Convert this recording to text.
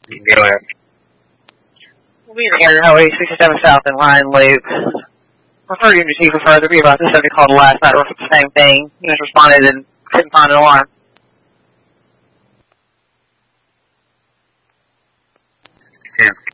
Go ahead. We'll be in the area highway 67 South and Line Loop. Referred you to Chief for further. Be about the subject called last night or for the same thing. He just responded and couldn't find an alarm. Yeah.